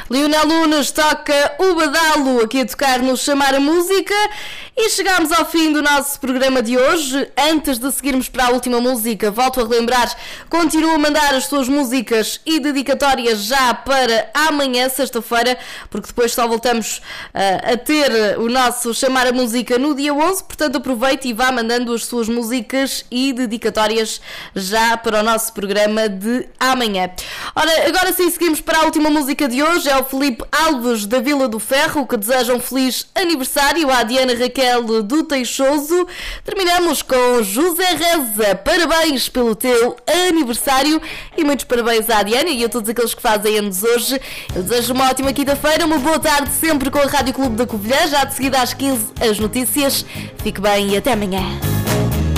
Lionel Nunes toca o badalo aqui a tocar no Chamar a Música e chegamos ao fim do nosso programa de hoje. Antes de seguirmos para a última música, volto a relembrar, continua a mandar as suas músicas e dedicatórias já para amanhã, sexta-feira, porque depois só voltamos a ter o nosso Chamar a Música no dia 11, portanto aproveite e vá mandando as suas músicas e dedicatórias já para o nosso programa de amanhã. Ora, agora sim seguimos para a última música de hoje, é o Filipe Alves da Vila do Ferro, que deseja um feliz aniversário à Diana Raquel do Teixoso. Terminamos com José Reza, parabéns pelo teu aniversário e muitos parabéns à Diana e a todos aqueles que fazem anos hoje. Eu desejo uma ótima quinta-feira, uma boa tarde sempre com a Rádio Clube da Covilhã, já de seguida às 15 as notícias. Fique bem e até amanhã.